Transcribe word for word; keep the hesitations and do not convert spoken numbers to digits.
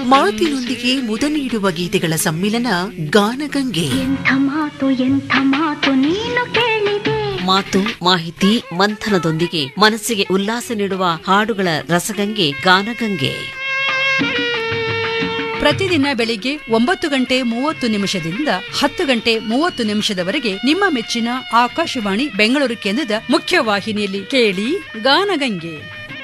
ಮಾತಿನೊಂದಿಗೆ ಮುದ ನೀಡುವ ಗೀತೆಗಳ ಸಮ್ಮಿಲನ ಗಾನಗಂಗೆ. ಎಂಥ ಮಾತು ಎಂಥ ಮಾತು ನೀನು ಕೇಳಿದೆ. ಮಾತು ಮಾಹಿತಿ ಮಂಥನದೊಂದಿಗೆ ಮನಸ್ಸಿಗೆ ಉಲ್ಲಾಸ ನೀಡುವ ಹಾಡುಗಳ ರಸಗಂಗೆ ಗಾನಗಂಗೆ. ಪ್ರತಿದಿನ ಬೆಳಿಗ್ಗೆ ಒಂಬತ್ತು ಗಂಟೆ ಮೂವತ್ತು ನಿಮಿಷದಿಂದ ಹತ್ತು ಗಂಟೆ ಮೂವತ್ತು ನಿಮಿಷದವರೆಗೆ ನಿಮ್ಮ ಮೆಚ್ಚಿನ ಆಕಾಶವಾಣಿ ಬೆಂಗಳೂರು ಕೇಂದ್ರದ ಮುಖ್ಯವಾಹಿನಿಯಲ್ಲಿ ಕೇಳಿ ಗಾನಗಂಗೆ.